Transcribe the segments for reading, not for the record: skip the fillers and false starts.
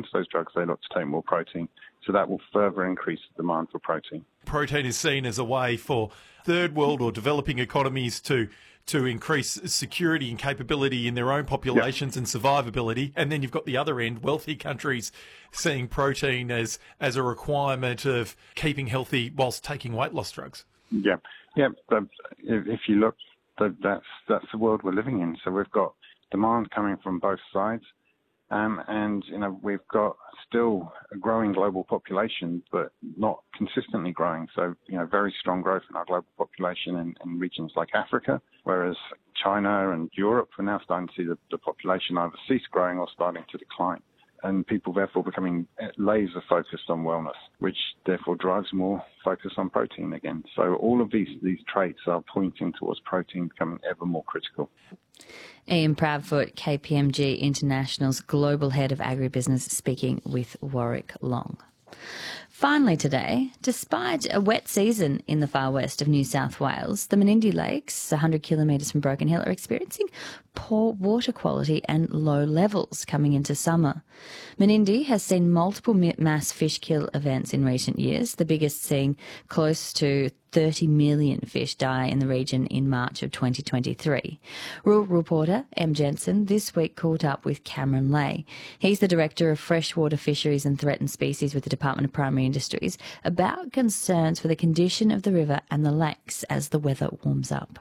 those drugs, they look to take more protein. So that will further increase the demand for protein. Protein is seen as a way for third world or developing economies to increase security and capability in their own populations and survivability. And then you've got the other end, wealthy countries seeing protein as a requirement of keeping healthy whilst taking weight loss drugs. Yeah. But if you look, that's the world we're living in. So we've got demand coming from both sides. And, we've got still a growing global population, but not consistently growing. So, very strong growth in our global population in regions like Africa, whereas China and Europe are now starting to see the population either cease growing or starting to decline. And people therefore becoming laser focused on wellness, which therefore drives more focus on protein again. So all of these traits are pointing towards protein becoming ever more critical. Ian Proudfoot, KPMG International's Global Head of Agribusiness, speaking with Warwick Long. Finally today, despite a wet season in the far west of New South Wales, the Menindee Lakes, 100 kilometres from Broken Hill, are experiencing poor water quality and low levels coming into summer. Menindee has seen multiple mass fish kill events in recent years, the biggest seeing close to 30 million fish die in the region in March of 2023. Rural reporter Em Jensen this week caught up with Cameron Lay. He's the Director of Freshwater Fisheries and Threatened Species with the Department of Primary Industries about concerns for the condition of the river and the lakes as the weather warms up.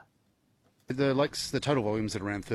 The lakes, the total volume's at around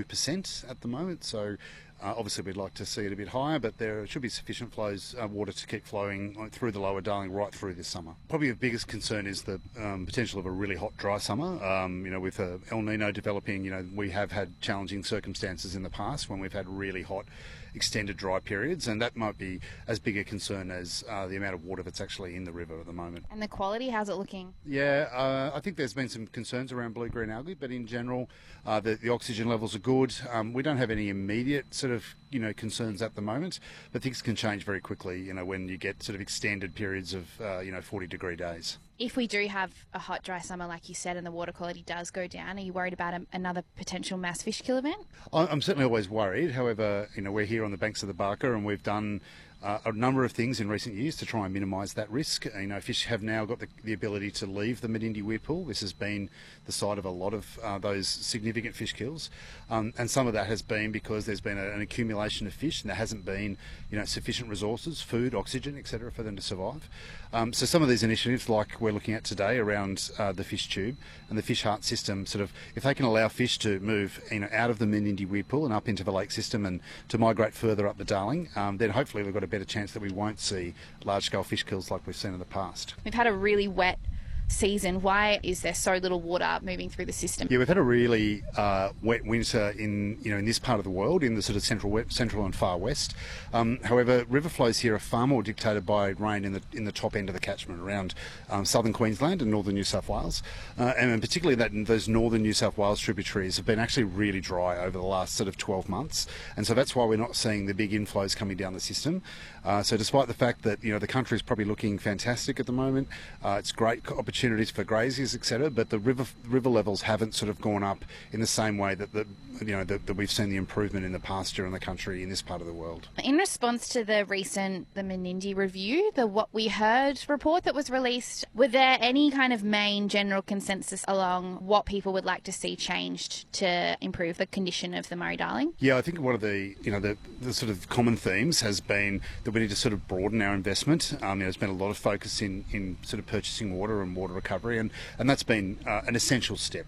32% at the moment, so obviously we'd like to see it a bit higher, but there should be sufficient flows of water to keep flowing through the lower Darling right through this summer. Probably the biggest concern is the potential of a really hot, dry summer. With El Nino developing, we have had challenging circumstances in the past when we've had really hot, extended dry periods, and that might be as big a concern as the amount of water that's actually in the river at the moment. And the quality, how's it looking? Yeah, I think there's been some concerns around blue-green algae, but in general, the oxygen levels are good. We don't have any immediate sort of, concerns at the moment, but things can change very quickly, when you get sort of extended periods of, 40-degree days. If we do have a hot, dry summer, like you said, and the water quality does go down, are you worried about another potential mass fish kill event? I'm certainly always worried. However, we're here on the banks of the Barker and we've done a number of things in recent years to try and minimise that risk. Fish have now got the ability to leave the Menindee Weir Pool. This has been the site of a lot of those significant fish kills, and some of that has been because there's been an accumulation of fish and there hasn't been sufficient resources, food, oxygen, etc., for them to survive. So some of these initiatives, like we're looking at today around the fish tube and the fish heart system, sort of, if they can allow fish to move out of the Menindee Weir Pool and up into the lake system and to migrate further up the Darling, then hopefully we've got a better chance that we won't see large-scale fish kills like we've seen in the past. We've had a really wet season. Why is there so little water moving through the system? Yeah, we've had a really wet winter in this part of the world, in the sort of central and far west. However, river flows here are far more dictated by rain in the top end of the catchment around southern Queensland and northern New South Wales, and particularly those northern New South Wales tributaries have been actually really dry over the last sort of 12 months, and so that's why we're not seeing the big inflows coming down the system. So despite the fact that the country is probably looking fantastic at the moment, it's great opportunities for graziers, etc., but the river levels haven't sort of gone up in the same way that we've seen the improvement in the pasture in the country in this part of the world. In response to the Menindee review, the What We Heard report that was released, were there any kind of main general consensus along what people would like to see changed to improve the condition of the Murray-Darling? Yeah, I think one of the sort of common themes has been that we need to sort of broaden our investment. There's been a lot of focus in sort of purchasing water and water recovery, and that's been an essential step.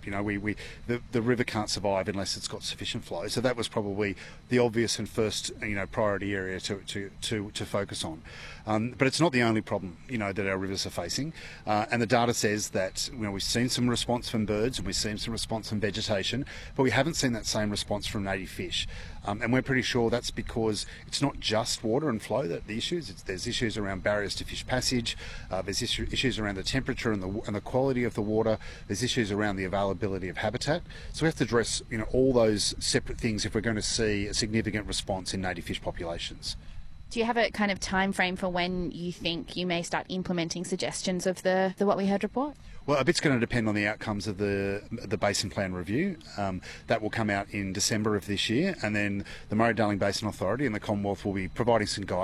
The river can't survive unless it's got sufficient flow. So that was probably the obvious and first priority area to focus on. But it's not the only problem that our rivers are facing, and the data says that we've seen some response from birds and we've seen some response from vegetation, but we haven't seen that same response from native fish. And we're pretty sure that's because it's not just water and flow that the issues. There's issues around barriers to fish passage. There's issues around the temperature and the quality of the water. There's issues around the availability of habitat. So we have to address all those separate things if we're going to see a significant response in native fish populations. Do you have a kind of time frame for when you think you may start implementing suggestions of the What We Heard report? Well, a bit's going to depend on the outcomes of the Basin Plan review. That will come out in December of this year, and then the Murray-Darling Basin Authority and the Commonwealth will be providing some guidance